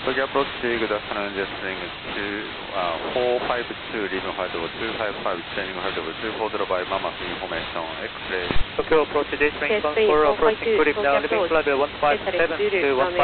Tokyo approach good afternoon, just to 452 leaving flight over 255, descending flight over 240 by Mama information, X-ray. Tokyo approach, J-Spring 14 approaching, good evening, leaving flight 157 to 15.